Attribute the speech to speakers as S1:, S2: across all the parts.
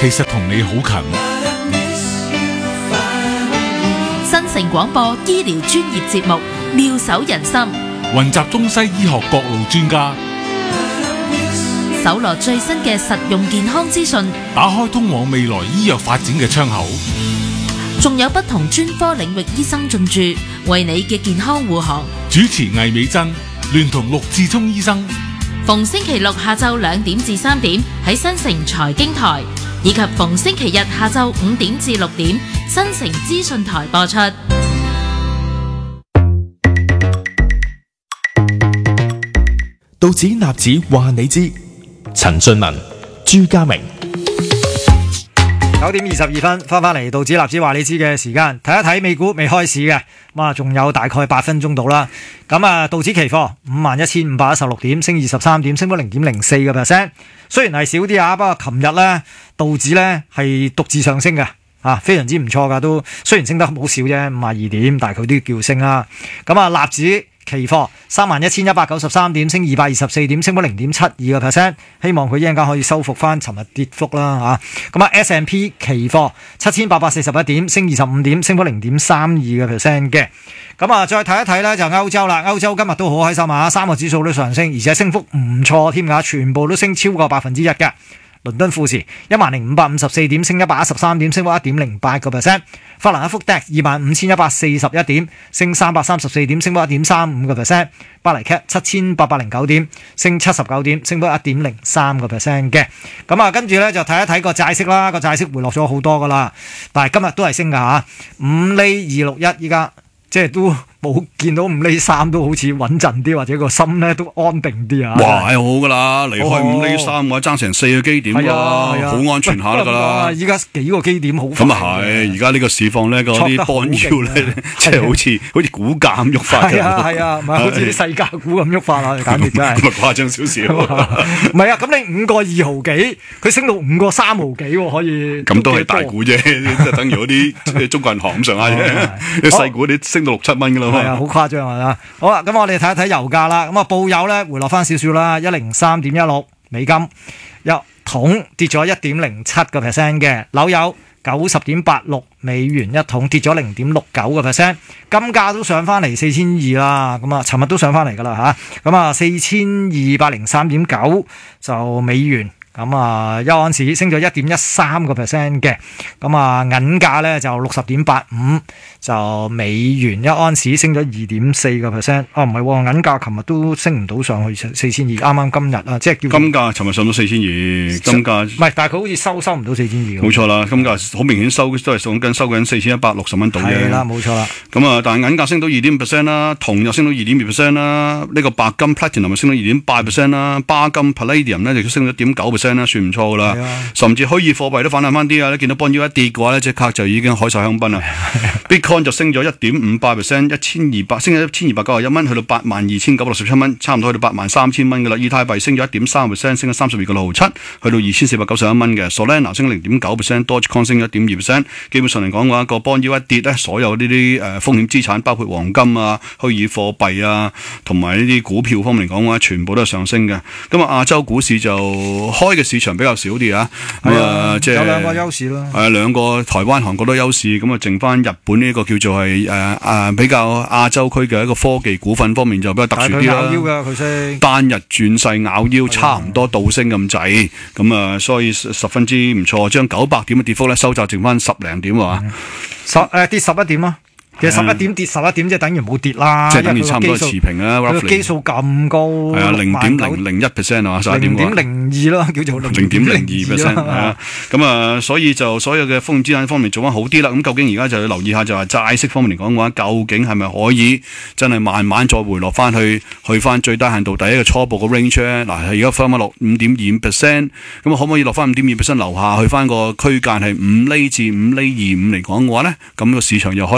S1: 其實同你好近。
S2: 新城廣播醫療專業節目，妙手仁心，
S1: 雲集中西醫學各路專家，
S2: 搜羅最新嘅實用健康資訊，
S1: 打開通往未來醫藥發展嘅窗口。
S2: 仲有不同專科領域醫生進駐，為你嘅健康護航。
S1: 主持魏美珍聯同陸志聰醫生，
S2: 逢星期六下晝2點至3點喺新城財經台，以及逢星期日下晝5點至6點新城資訊台播出。
S3: 道指納指話你知，陳俊文、朱家明。
S4: 9點22分，翻嚟道指納指話你知嘅時間，睇一睇美股未開市嘅，咁啊仲有大概8分鐘到啦。咁啊，道指期貨51,516點，升23點，升幅0.04%。雖然係少啲啊，不過琴日咧道指咧係獨自上升嘅，非常之唔錯噶，都雖然升得好少啫，52點，但係佢都要叫升啦。咁啊，納指期貨31,193點，升224點，升幅0.72%。希望佢一陣間可以收復翻尋日跌幅啦嚇。咁啊 S&P 期貨7,841點，升25點，升幅0.32%嘅。咁啊，再睇一睇咧就歐洲啦。歐洲今日都好開心啊，3個指數都上升，而且升幅唔錯添㗎，全部都升超過1%嘅。倫敦富時10,554點，升113點，升幅1.08%。法蘭克福 DAX 25,141點，升334點，升幅1.35%。巴黎 CAC 7,809點，升79點，升幅1.03% 嘅。咁啊，跟住咧就睇一睇個債息啦，個債息回落咗好多噶啦，但係今日都係升噶嚇，5厘261依家。即係都冇見到5厘3都好似穩陣啲，或者個心咧都安定啲啊！
S5: 哇，係好噶啦，離開5厘3我爭成4個基點㗎，好安全下㗎啦！
S4: 依家幾個基點好快。
S5: 咁啊係，而家呢個市況咧，嗰啲 bond yield 咧，即係好似股價咁喐法嘅。
S4: 係啊，唔係好似啲細價股咁喐法啊！簡直真係
S5: 咁啊誇張少少。
S4: 唔係啊，咁你5個2毫幾，佢升到5個3毫幾喎，可以。
S5: 咁都係大股啫，即係等於嗰啲中國銀行咁上下啫。啲細股啲升到6、7蚊㗎啦。係啊，好
S4: 誇張啊！好啦，咁我哋睇一睇油價啦。咁啊，布油咧回落翻少少啦，103.16美金一桶，跌咗1.07% 嘅。紐油90.86美元一桶，跌咗0.69%。金價都上翻嚟4,200啦，咁啊，尋日都上翻嚟噶啦嚇。咁啊，4,203.9就美元。咁啊，一盎司升咗1.13% 嘅，咁啊銀價咧就60.85，就美元一盎司升咗2.4%。哦，唔係喎，銀價琴日都升唔到上去4,200，啱啱今日啊，即係叫
S5: 金價尋日上到4,200，金價
S4: 唔係，但係佢好似收唔到4,200。
S5: 冇錯啦，金價好明顯都係收緊4,160蚊度嘅。
S4: 係啦，冇錯啦。
S5: 咁啊，但係銀價升到2.5%啦，銅又升到2.2%啦，呢個白金 Platinum 又升到2.8%啦，巴金 Palladium 咧就升到1.9%。算唔錯噶啦，甚至虛擬貨幣都反彈翻啲啊！你見到 bond yield 一跌嘅話咧，即刻就已經海晒香檳啦。Bitcoin 就升咗1.58%，升咗1,291蚊，去到82,967蚊，差唔多去到83,000蚊噶啦。以太幣升咗1.3%，升咗32.67，去到2,491蚊嘅。Solana 升咗0.9%，Dogecoin 升咗1.2%。基本上嚟講嘅話，個 bond yield 一跌咧，所有呢啲風險資產，包括黃金啊、虛擬貨幣啊，同埋呢啲股票方面嚟講嘅話，全部都係上升嘅。咁啊，亞洲股市就開嘅市場比較少啲啊，
S4: 即係有兩個優勢咯。
S5: 係兩個台灣、韓國都優勢，咁啊，剩翻日本呢個叫做係比較亞洲區嘅一個科技股份方面就比較特殊啲啦。
S4: 咬腰㗎，佢升
S5: 單日轉勢咬腰，差唔多倒升咁滯，咁啊，所以十分之唔錯，將900點嘅跌幅咧收窄，剩翻10零點啊，
S4: 跌11點咯。其實11點跌11點，即係等於冇跌啦，
S5: 即係等於差唔多持平啦。
S4: 個基數咁高，
S5: 係啊，0.001% 啊，11點
S4: 0.02咯，叫做
S5: 0.02%係啊。咁啊，所以就所有嘅風險資產方面做翻好啲啦。咁究竟而家就要留意下，就係債息方面嚟講嘅話，究竟係咪可以真係慢慢再回落翻去翻最低限度第一個初步嘅 range 咧？嗱，而家翻落5.25%，咁可唔可以落翻5.2% 樓下去翻個區間係5厘至5厘25嚟講嘅話咧？咁個市場又可能會驚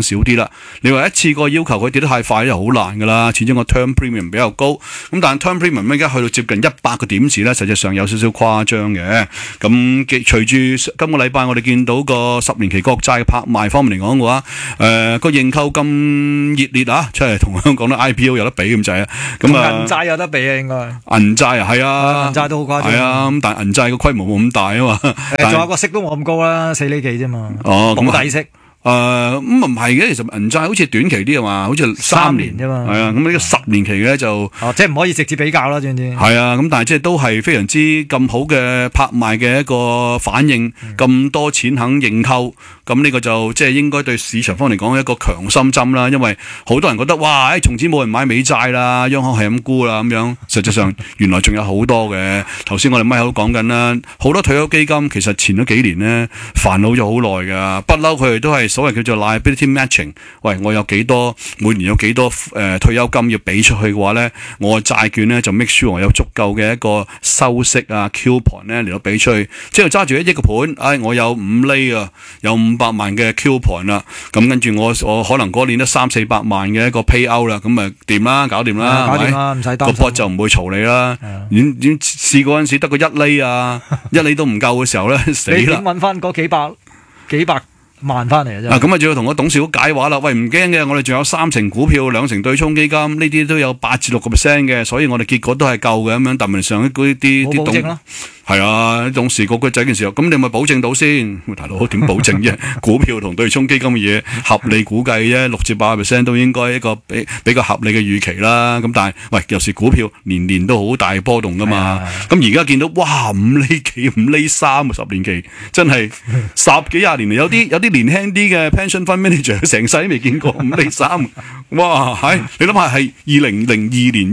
S5: 少啲啦。你話一次過要求佢跌得太快咧，好難噶啦，始終個 term premium 比較高。咁但係 term premium 而家去到接近100個點子咧，實際上有少少誇張嘅。咁隨住今個禮拜我哋見到個10年期國債嘅拍賣方面嚟講嘅話，個認購咁熱烈啊，即係同香港啲 IPO 有得比咁滯啊。咁啊，
S4: 銀債有得比啊，應該
S5: 銀債啊，係啊，
S4: 銀債都好誇張。
S5: 係啊，咁但係銀債個規模冇咁大啊嘛。
S4: 仲有個息都冇咁高啦，4厘幾啫嘛。
S5: 哦，
S4: 咁抵息。
S5: 咁唔係嘅，其實銀債好似短期啲啊嘛，好似3年
S4: 啫嘛。
S5: 係啊，咁呢個10年期嘅就
S4: 即係唔可以直接比較啦，總之。
S5: 係啊，咁但係即係都係非常之咁好嘅拍賣嘅一個反應，咁多錢肯認購，咁呢個就即係應該對市場方嚟講一個強心針啦。因為好多人覺得哇，從此冇人買美債啦，央行係咁沽啦咁樣。實際上原來仲有好多嘅。頭先我哋咪口講緊啦，好多退休基金其實前嗰幾年呢，煩惱咗好耐噶，不嬲佢哋都係所謂叫做 liability matching。喂，我有幾多每年有幾多退休金要俾出去嘅話呢，我債券呢就 make sure 我有足夠嘅一個收息啊 coupon 呢嚟到俾出去。即係揸住1億個盤，我有5厘啊，有500萬嘅 coupon 啦。咁跟住我可能嗰年得300-400萬嘅一個 payout 啦，咁咪掂啦，搞掂啦，
S4: 搞掂啦，唔使擔心。
S5: 個 bot 就唔會嘈你啦。點試過嗰陣時得個1厘啊，1厘都唔夠嘅時候呢，死啦！
S4: 你點揾翻嗰幾百萬翻嚟啊！真係
S5: 咁啊，仲要同個董事會解話啦。喂，唔驚嘅，我哋仲有3成股票、2成對沖基金，呢啲都有8至6個%嘅，所以我哋結果都係夠嘅咁樣。但係上嗰啲
S4: 冇保證咯。
S5: 係啊，董事局嘅仔件事，咁你咪保證到先？大佬點保證啫？股票同對沖基金嘅嘢合理估計啫，6至8% 都應該一個比較合理嘅預期啦。咁但係喂，有時股票年年都好大波動噶嘛。咁而家見到哇，5厘幾、5厘3 10年期，真係10幾20年嚟，有啲年輕啲嘅 pension fund manager 成世都未見過5厘3。哇，係你諗下係2002年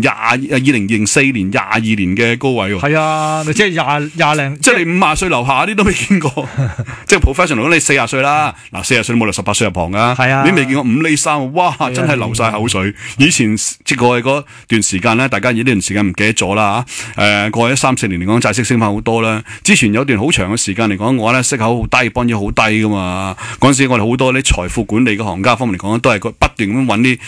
S5: 2004年22年嘅高位喎。
S4: 係啊，即係廿零，
S5: 即係你50歲樓下啲都未見過，即係 professional 你40歲啦，嗱40歲冇理由18歲入行噶，
S4: 係啊，
S5: 你未見過5厘3，哇，真係流晒口水。以前即係過去嗰段時間咧，大家呢段時間唔記得咗啦吓，過去3-4年嚟講，債息升翻好多啦。之前有段好長嘅時間嚟講，我咧息口好低，幫咗好低噶嘛。嗰陣時我哋好多啲財富管理嘅行家方面嚟講，都係不斷咁揾啲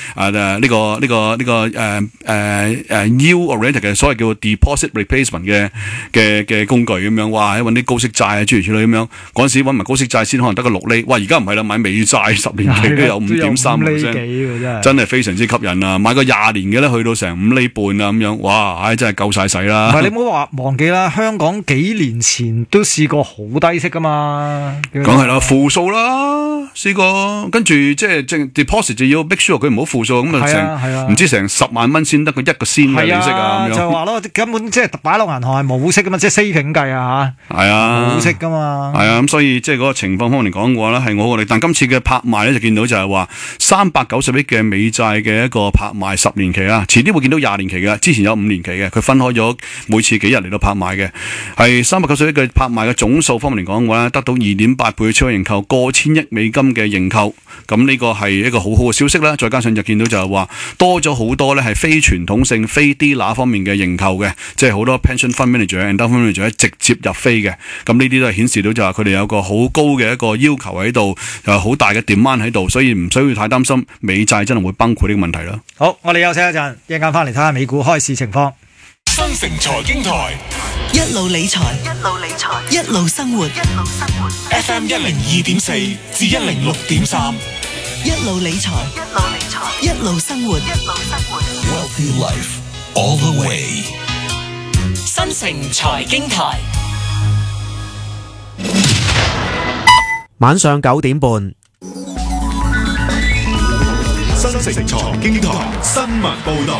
S5: yield oriented 嘅所謂叫 deposit replacement 嘅工具咁樣，哇！揾啲高息債啊，諸如此類咁樣。嗰陣時揾埋高息債先可能得個6厘，哇！而家唔係啦，買美債10年期都有5.3%，真係非常之吸引啊！買個20年嘅咧，去到成5厘半啊咁樣，哇！真係夠晒使啦。
S4: 唔係你唔好話忘記啦，香港幾年前都試過好低息噶嘛。
S5: 梗係啦，負數啦，試過。跟住即係 deposit 就要 make sure 佢唔好負數，咁啊唔知成10萬蚊先得個1個仙嘅利息啊咁樣。
S4: 就話咯，根本即係擺落銀行係冇息噶嘛，即係 saving 計啊嚇。係啊，冇息噶嘛。
S5: 係啊，咁所以即係嗰個情況方面嚟講嘅話咧，係我哋。但今次嘅拍賣咧就見到就係話390億嘅美債嘅一個拍賣10年期啦，遲啲會見到20年期嘅，之前有5年期嘅，佢分開咗每次幾日嚟到拍賣嘅，係390億嘅拍賣嘅總數方面嚟講嘅話咧，得到2.8倍嘅超額認購，過千億美金嘅認購，咁呢個係一個好好嘅消息啦。再加上就見到就係話多咗好多咧係非傳統性、非 dealer 方面嘅認購嘅，即係好多 pension fund manager、endowment manager 直接入飛嘅，咁呢啲都係顯示到就係佢哋有個好高嘅一個要求喺度，有好大嘅 demand 喺度，所以唔需要太擔心美債真係會崩潰呢個問題啦。
S4: 好，我哋休息一陣，一陣間翻嚟睇下美股開市情況。
S1: 新城財經台
S6: 一路理財，一路生活。
S1: FM 102.4至106.3，
S6: 一路理財，一路生活。
S1: Wealthy Life all the way。
S6: 新城財經台，
S7: 晚上9點半。
S1: 新城財經台新聞報道。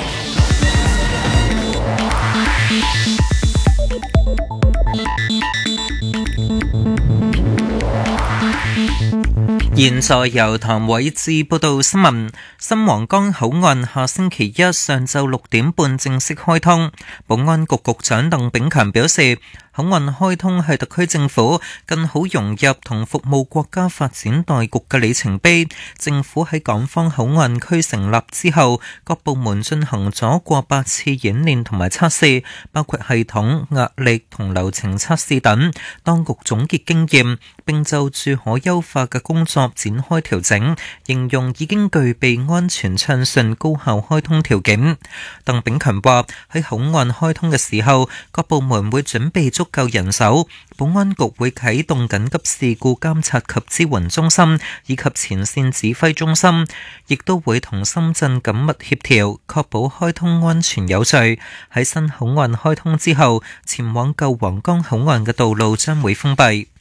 S8: 現在由譚偉智報道新聞。新皇崗口岸下星期一上晝6點半正式開通。保安局局長鄧炳強表示， 口岸開通係特區政府更好融入同服務國家發展大局嘅里程碑。政府喺港方口岸區成立之後，各部門進行咗過百次演練同埋測試，包括系統、壓力同流程測試等。當局總結經驗，並就住可優化嘅工作展開調整，形容已經具備安全暢順、高效開通條件。鄧炳強話：喺口岸開通嘅時候，各部門會準備足夠人手，保安局會啟動緊急事故監察及支援中心以及前線指揮中心，亦都會同深圳緊密協調，確保開通安全有序。喺新口岸開通之後，前往舊皇崗口岸嘅道路將會封閉。